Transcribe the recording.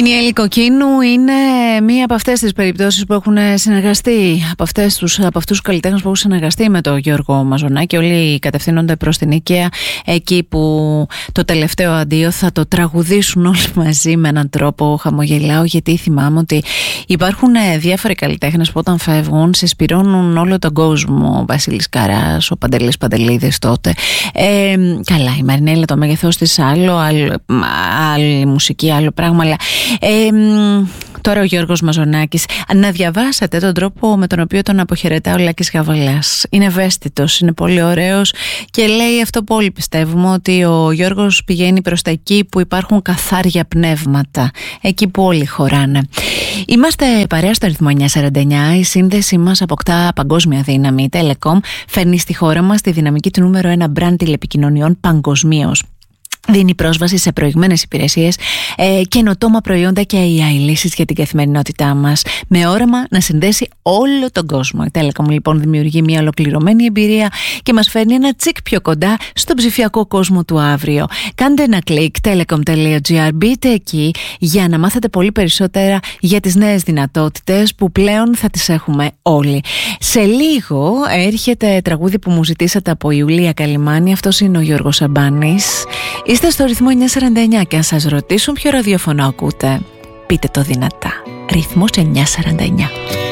Η Νιέλη Κοκκίνου είναι μία από αυτές τις περιπτώσεις που έχουν συνεργαστεί, από αυτούς τους καλλιτέχνες που έχουν συνεργαστεί με τον Γιώργο Μαζονάκη. Όλοι κατευθύνονται προς την Ίκαια, εκεί που το τελευταίο αντίο θα το τραγουδήσουν όλοι μαζί με έναν τρόπο. Χαμογελάω γιατί θυμάμαι ότι υπάρχουν διάφοροι καλλιτέχνες που όταν φεύγουν συσπυρώνουν όλο τον κόσμο. Ο Βασίλης Καράς, ο Παντελής Παντελίδης τότε. Καλά, η Μαρινέλα το μέγεθός της άλλη μουσική, άλλο πράγμα, αλλά τώρα ο Γιώργος Μαζονάκης. Να διαβάσετε τον τρόπο με τον οποίο τον αποχαιρετά ο Λάκης Γαβαλάς. Είναι ευαίσθητος, είναι πολύ ωραίος και λέει αυτό που όλοι πιστεύουμε, ότι ο Γιώργος πηγαίνει προς τα εκεί που υπάρχουν καθάρια πνεύματα, εκεί που όλοι χωράνε. Είμαστε παρέα στο ρυθμό 949. Η σύνδεση μας αποκτά παγκόσμια δύναμη. Η Telecom φέρνει στη χώρα μας τη δυναμική του νούμερο 1 μπραντ τηλεπικοινωνιών παγκοσμίως. Δίνει πρόσβαση σε προηγμένες υπηρεσίες, καινοτόμα προϊόντα και AI λύσεις για την καθημερινότητά μας, με όραμα να συνδέσει όλο τον κόσμο. Η Telecom λοιπόν δημιουργεί μια ολοκληρωμένη εμπειρία και μας φέρνει ένα τσικ πιο κοντά στον ψηφιακό κόσμο του αύριο. Κάντε ένα κλικ telecom.gr, μπείτε εκεί για να μάθετε πολύ περισσότερα για τις νέες δυνατότητες που πλέον θα τις έχουμε όλοι. Σε λίγο έρχεται τραγούδι που μου ζητήσατε από Ιουλία Καλιμάνη. Αυτός είναι ο Γιώργος Σαμπάνης. Είστε στο ρυθμό 949 και αν σας ρωτήσουν ποιο ραδιόφωνο ακούτε, πείτε το δυνατά. Ρυθμός 949.